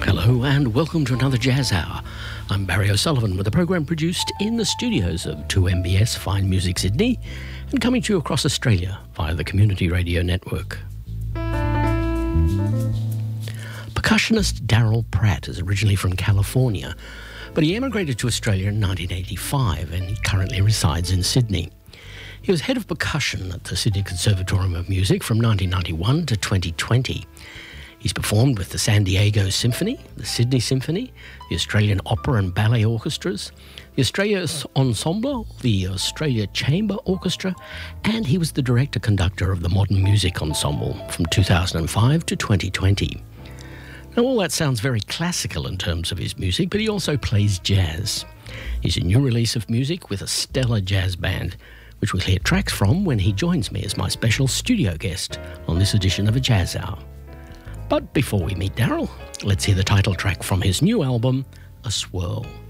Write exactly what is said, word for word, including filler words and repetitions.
Hello and welcome to another Jazz Hour. I'm Barry O'Sullivan with a program produced in the studios of two M B S Fine Music Sydney and coming to you across Australia via the Community Radio Network. Percussionist Darryl Pratt is originally from California, but he emigrated to Australia in nineteen eighty-five and he currently resides in Sydney. He was head of percussion at the Sydney Conservatorium of Music from nineteen ninety-one to twenty twenty. He's performed with the San Diego Symphony, the Sydney Symphony, the Australian Opera and Ballet Orchestras, the Australia Ensemble, the Australia Chamber Orchestra, and he was the director-conductor of the Modern Music Ensemble from two thousand five to twenty twenty. Now, all that sounds very classical in terms of his music, but he also plays jazz. He's a new release of music with a stellar jazz band, which we'll hear tracks from when he joins me as my special studio guest on this edition of A Jazz Hour. But before we meet Darryl, let's hear the title track from his new album, A Swirl.